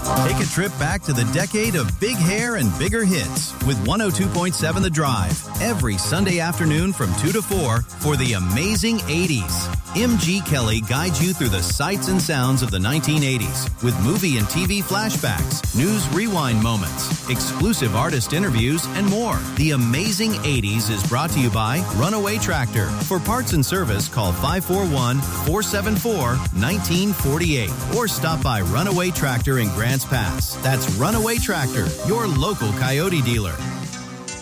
Take a trip back to the decade of big hair and bigger hits with 102.7 The Drive every Sunday afternoon from 2 to 4 for the amazing 80s. M.G. Kelly guides you through the sights and sounds of the 1980s with movie and TV flashbacks, news rewind moments, exclusive artist interviews, and more. The amazing 80s is brought to you by Runaway Tractor. For parts and service, call 541-474-1948 or stop by Runaway Tractor in Grants Pass. That's Runaway Tractor, your local Coyote dealer.